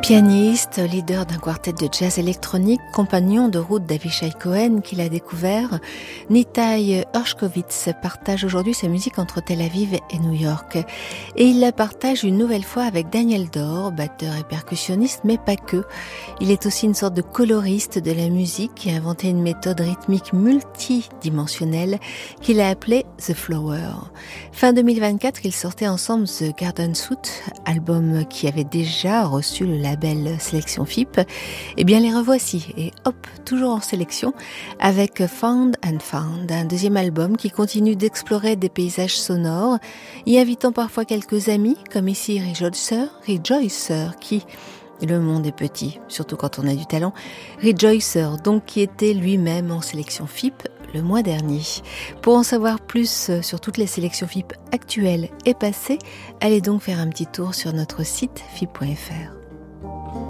Pianiste, leader d'un quartet de jazz électronique, compagnon de route d'Avishai Cohen qu'il a découvert, Nitai Hershkovitz partage aujourd'hui sa musique entre Tel Aviv et New York. Et il la partage une nouvelle fois avec Daniel Dor, batteur et percussionniste, mais pas que. Il est aussi une sorte de coloriste de la musique qui a inventé une méthode rythmique multidimensionnelle qu'il a appelée The Flower. Fin 2024, ils sortaient ensemble The Garden Suite, album qui avait déjà reçu le label Sélection FIP. Eh bien les revoici et hop, toujours en sélection avec Found and Found, un deuxième album qui continue d'explorer des paysages sonores, y invitant parfois quelques amis comme ici Rejoicer qui, le monde est petit, surtout quand on a du talent, Rejoicer donc qui était lui-même en sélection FIP le mois dernier. Pour en savoir plus sur toutes les sélections FIP actuelles et passées, allez donc faire un petit tour sur notre site fip.fr.